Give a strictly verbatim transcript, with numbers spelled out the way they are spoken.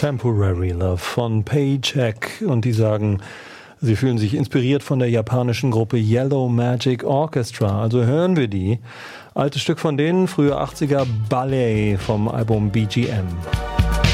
Temporary Love von Paycheck und die sagen, sie fühlen sich inspiriert von der japanischen Gruppe Yellow Magic Orchestra. Also hören wir die. Altes Stück von denen, frühe achtziger Ballet vom Album B G M.